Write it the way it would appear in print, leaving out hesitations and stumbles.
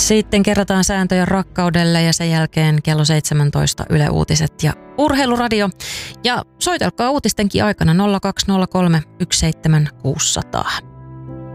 Sitten kerrotaan sääntöjä rakkaudelle ja sen jälkeen kello 17 Yle Uutiset ja Urheiluradio. Ja soitelkaa uutistenkin aikana 0203 17600.